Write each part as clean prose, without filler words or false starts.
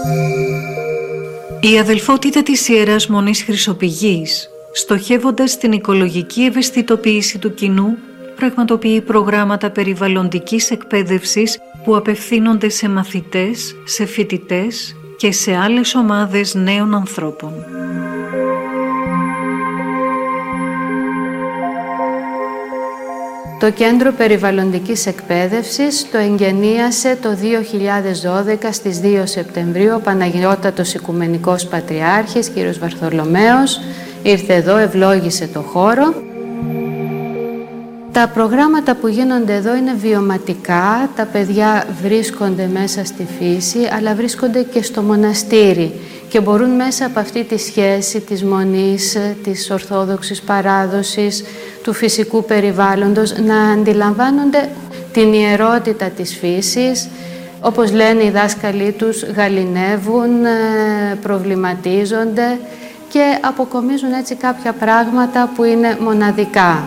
Η αδελφότητα της Ιεράς Μονής Χρυσοπηγής, στοχεύοντας την οικολογική ευαισθητοποίηση του κοινού, πραγματοποιεί προγράμματα περιβαλλοντικής εκπαίδευσης που απευθύνονται σε μαθητές, σε φοιτητές και σε άλλες ομάδες νέων ανθρώπων. Το Κέντρο Περιβαλλοντικής Εκπαίδευσης το εγγενίασε το 2012 στις 2 Σεπτεμβρίου ο Παναγιώτατος Οικουμενικός Πατριάρχης, κ. Βαρθολομαίος, ήρθε εδώ, ευλόγησε το χώρο. Τα προγράμματα που γίνονται εδώ είναι βιωματικά, τα παιδιά βρίσκονται μέσα στη φύση, αλλά βρίσκονται και στο μοναστήρι και μπορούν μέσα από αυτή τη σχέση της μονής, της ορθόδοξης παράδοσης, του φυσικού περιβάλλοντος, να αντιλαμβάνονται την ιερότητα της φύσης. Όπως λένε οι δάσκαλοι τους, γαληνεύουν, προβληματίζονται και αποκομίζουν έτσι κάποια πράγματα που είναι μοναδικά.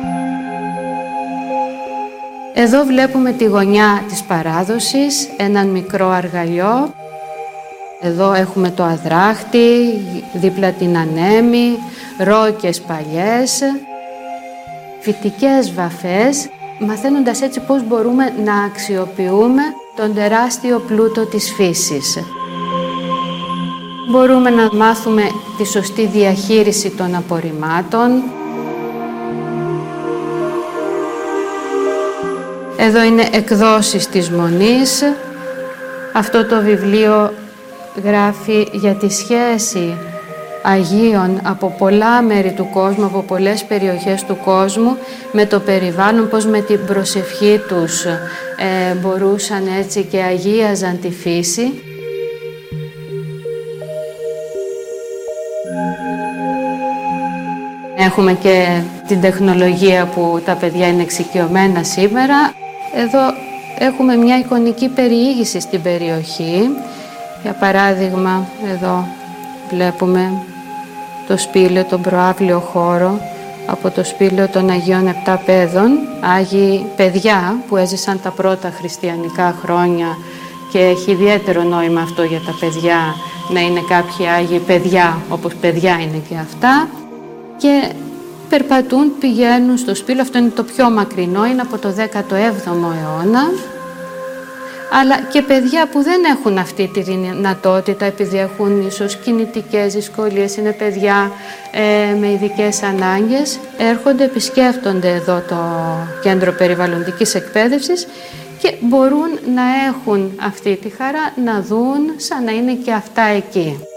Εδώ βλέπουμε τη γωνιά της παράδοσης, έναν μικρό αργαλιό. Εδώ έχουμε το αδράχτη, δίπλα την ανέμη, ρόκες παλιές, φυτικές βαφές, μαθαίνοντας έτσι πώς μπορούμε να αξιοποιούμε τον τεράστιο πλούτο της φύσης. Μπορούμε να μάθουμε τη σωστή διαχείριση των απορριμμάτων. Εδώ είναι εκδόσεις της Μονής. Αυτό το βιβλίο γράφει για τη σχέση Αγίων από πολλά μέρη του κόσμου, από πολλές περιοχές του κόσμου με το περιβάλλον, πώς με την προσευχή τους μπορούσαν έτσι και αγίαζαν τη φύση. Έχουμε και την τεχνολογία που τα παιδιά είναι εξοικειωμένα σήμερα. Εδώ έχουμε μια εικονική περιήγηση στην περιοχή. Για παράδειγμα, εδώ βλέπουμε το σπήλαιο, τον προαύλιο χώρο από το σπήλαιο των Αγίων Επταπέδων, Άγιοι παιδιά που έζησαν τα πρώτα χριστιανικά χρόνια και έχει ιδιαίτερο νόημα αυτό για τα παιδιά, να είναι κάποιοι Άγιοι παιδιά, όπως παιδιά είναι και αυτά, και περπατούν, πηγαίνουν στο σπήλαιο. Αυτό είναι το πιο μακρινό, είναι από το 17ο αιώνα. Αλλά και παιδιά που δεν έχουν αυτή τη δυνατότητα, επειδή έχουν ίσως κινητικές δυσκολίες, είναι παιδιά με ειδικές ανάγκες, έρχονται, επισκέφτονται εδώ το Κέντρο Περιβαλλοντικής Εκπαίδευσης και μπορούν να έχουν αυτή τη χαρά, να δουν σαν να είναι και αυτά εκεί.